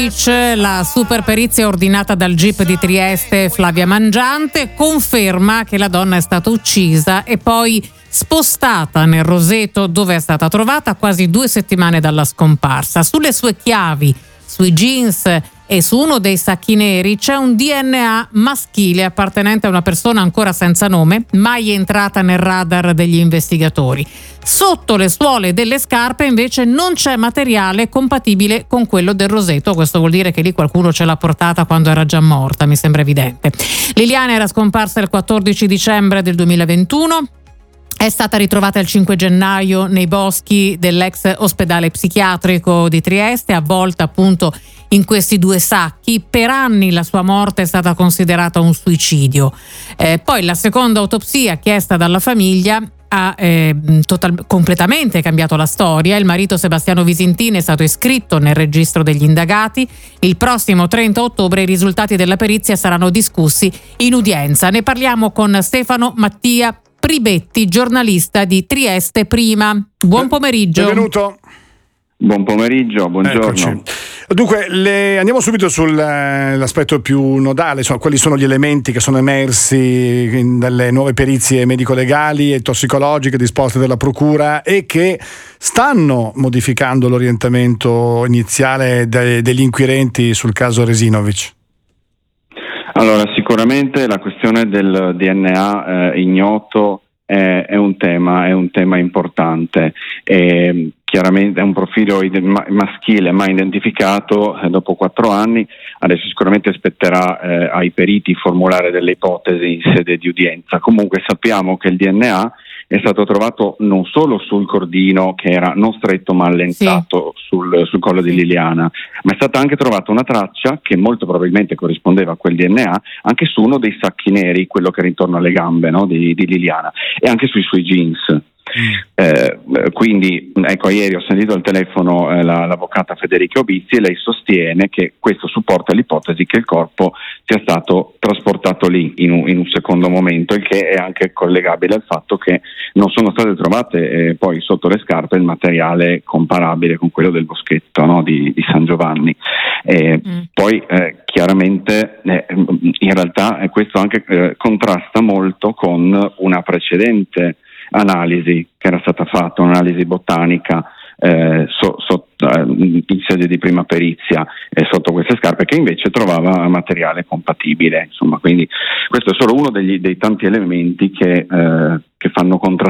Razinovic, la super perizia ordinata dal GIP di Trieste Flavia Mangiante conferma che la donna è stata uccisa e poi spostata nel roseto dove è stata trovata quasi 2 settimane dalla scomparsa. Sulle sue chiavi, sui jeans e su uno dei sacchi neri c'è un DNA maschile appartenente a una persona ancora senza nome, mai entrata nel radar degli investigatori. Sotto le suole delle scarpe invece non c'è materiale compatibile con quello del roseto. Questo vuol dire che lì qualcuno ce l'ha portata quando era già morta, mi sembra evidente. Liliana era scomparsa il 14 dicembre del 2021. È stata ritrovata il 5 gennaio nei boschi dell'ex ospedale psichiatrico di Trieste, avvolta appunto in questi 2 sacchi. Per anni la sua morte è stata considerata un suicidio. Poi la seconda autopsia chiesta dalla famiglia ha completamente cambiato la storia. Il marito Sebastiano Visintini è stato iscritto nel registro degli indagati. Il prossimo 30 ottobre i risultati della perizia saranno discussi in udienza. Ne parliamo con Stefano Mattia Pribetti, giornalista di Trieste Prima. Buon pomeriggio. Benvenuto. Buon pomeriggio, buongiorno. Eccoci. Dunque, andiamo subito sull'aspetto più nodale, insomma, quali sono gli elementi che sono emersi dalle nuove perizie medico-legali e tossicologiche disposte dalla Procura e che stanno modificando l'orientamento iniziale degli inquirenti sul caso Razinovic. Allora, sicuramente la questione del DNA ignoto è un tema importante. Chiaramente è un profilo maschile mai identificato dopo 4 anni. Adesso sicuramente spetterà ai periti formulare delle ipotesi in sede di udienza. Comunque sappiamo che il DNA è stato trovato non solo sul cordino, che era non stretto ma allentato sul collo di Liliana, ma è stata anche trovata una traccia che molto probabilmente corrispondeva a quel DNA anche su uno dei sacchi neri, quello che era intorno alle gambe, no, di Liliana, e anche sui suoi jeans. Quindi ecco, ieri ho sentito al telefono l'avvocata Federica Obizzi e lei sostiene che questo supporta l'ipotesi che il corpo sia stato trasportato lì in un secondo momento, il che è anche collegabile al fatto che non sono state trovate poi sotto le scarpe il materiale comparabile con quello del boschetto, no, di San Giovanni. Poi chiaramente in realtà questo anche contrasta molto con una precedente analisi che era stata fatta, un'analisi botanica in sede di prima perizia sotto queste scarpe, che invece trovava materiale compatibile. Insomma, quindi questo è solo uno dei tanti elementi che fanno contrastare